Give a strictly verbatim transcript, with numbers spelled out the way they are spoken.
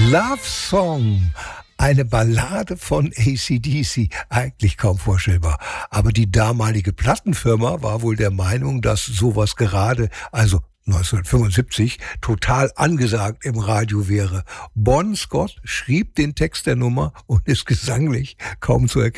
Love Song. Eine Ballade von A C D C, eigentlich kaum vorstellbar. Aber die damalige Plattenfirma war wohl der Meinung, dass sowas gerade, also neunzehnhundertfünfundsiebzig, total angesagt im Radio wäre. Bon Scott schrieb den Text der Nummer und ist gesanglich kaum zu erkennen.